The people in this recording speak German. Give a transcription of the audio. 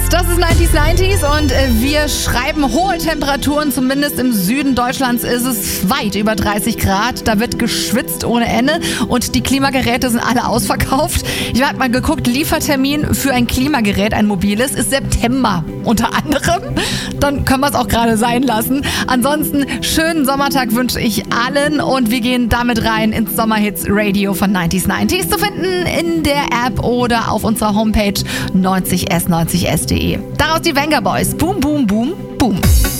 Das ist 90s und wir schreiben hohe Temperaturen, zumindest im Süden Deutschlands ist es weit über 30 Grad. Da wird geschwitzt ohne Ende und die Klimageräte sind alle ausverkauft. Ich habe mal geguckt, Liefertermin für ein Klimagerät, ein mobiles, ist September unter anderem. Dann können wir es auch gerade sein lassen. Ansonsten schönen Sommertag wünsche ich allen und wir gehen damit rein ins Sommerhits Radio von 90s zu finden in der App oder auf unserer Homepage 90s90s.de. Daraus die Venga Boys. Boom, boom, boom, boom.